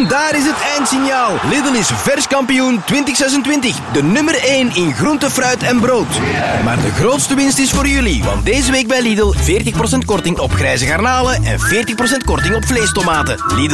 En daar is het eindsignaal. Lidl is vers kampioen 2026. De nummer 1 in groente, fruit en brood. Maar de grootste winst is voor jullie. Want deze week bij Lidl 40% korting op grijze garnalen en 40% korting op vleestomaten. Lidl.